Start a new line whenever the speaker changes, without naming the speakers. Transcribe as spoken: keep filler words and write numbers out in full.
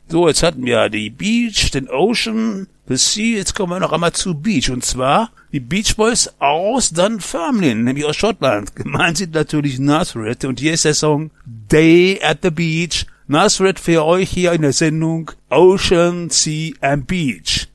So, jetzt hatten wir die Beach, den Ocean, the Sea, jetzt kommen wir noch einmal zu Beach. Und zwar die Beach Boys aus Dunfermline, nämlich aus Schottland. Gemeint sind natürlich Nazareth. Und hier ist der Song Day at the Beach. Nazareth für euch hier in der Sendung Ocean, Sea and Beach.